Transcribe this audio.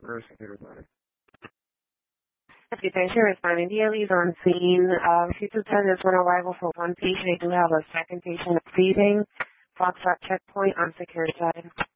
for secure side. Okay, thanks for responding. DLE is on scene. 210 is on arrival for one patient. They do have a second patient receiving. Foxtrot checkpoint on secure side.